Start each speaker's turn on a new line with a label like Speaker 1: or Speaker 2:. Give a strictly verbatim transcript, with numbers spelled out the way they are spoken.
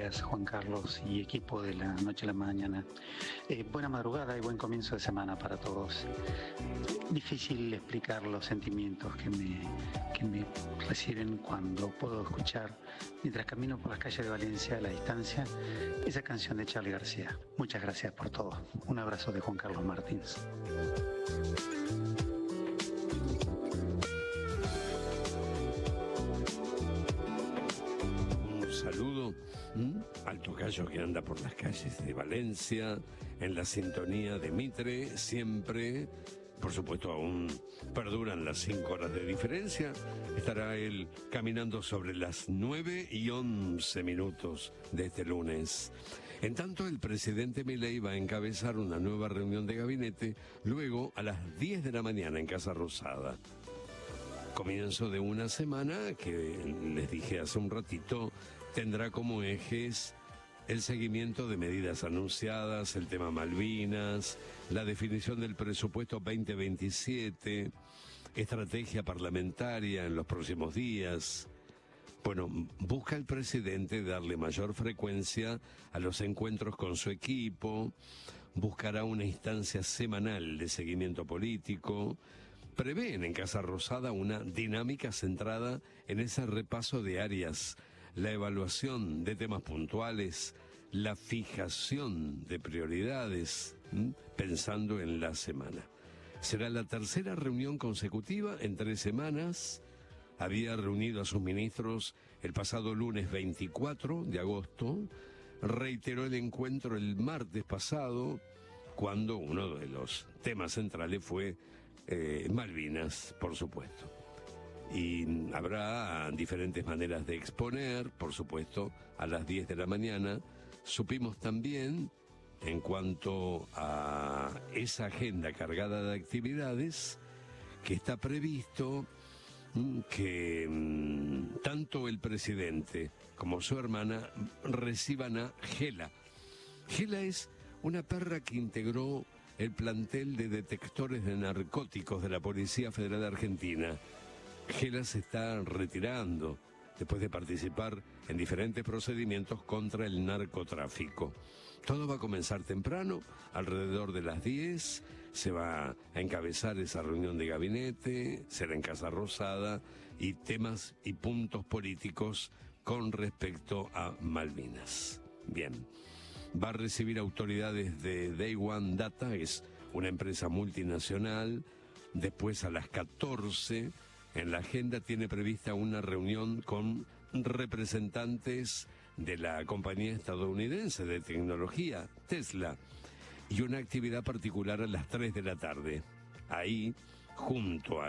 Speaker 1: días, Juan Carlos y equipo de La Noche a la Mañana. Eh, buena madrugada y buen comienzo de semana para todos. Difícil explicar los sentimientos que me, que me reciben cuando puedo escuchar, mientras camino por las calles de Valencia a la distancia, esa canción de Charly García. Muchas gracias por todo. Un abrazo de Juan Carlos Martínez.
Speaker 2: Saludo ¿Mm? al tocayo que anda por las calles de Valencia, en la sintonía de Mitre, siempre. Por supuesto, aún perduran las cinco horas de diferencia. Estará él caminando sobre las nueve y once minutos de este lunes. En tanto, el presidente Milei va a encabezar una nueva reunión de gabinete, luego a las diez de la mañana en Casa Rosada. Comienzo de una semana que, les dije hace un ratito, tendrá como ejes el seguimiento de medidas anunciadas, el tema Malvinas, la definición del presupuesto veinte veintisiete, estrategia parlamentaria en los próximos días. Bueno, busca el presidente darle mayor frecuencia a los encuentros con su equipo, buscará una instancia semanal de seguimiento político. Prevén en Casa Rosada una dinámica centrada en ese repaso de áreas, la evaluación de temas puntuales, la fijación de prioridades, ¿m? pensando en la semana. Será la tercera reunión consecutiva en tres semanas. Había reunido a sus ministros el pasado lunes veinticuatro de agosto, reiteró el encuentro el martes pasado, cuando uno de los temas centrales fue eh, Malvinas, por supuesto. Y habrá diferentes maneras de exponer, por supuesto, a las diez de la mañana. Supimos también, en cuanto a esa agenda cargada de actividades, que está previsto que mmm, tanto el presidente como su hermana reciban a Gela. Gela es una perra que integró el plantel de detectores de narcóticos de la Policía Federal de Argentina. Gela se está retirando después de participar en diferentes procedimientos contra el narcotráfico. Todo va a comenzar temprano, alrededor de las diez, se va a encabezar esa reunión de gabinete, será en Casa Rosada, y temas y puntos políticos con respecto a Malvinas. Bien, va a recibir autoridades de Day One Data, es una empresa multinacional. Después a las catorce... en la agenda tiene prevista una reunión con representantes de la compañía estadounidense de tecnología, Tesla, y una actividad particular a las tres de la tarde. Ahí, junto a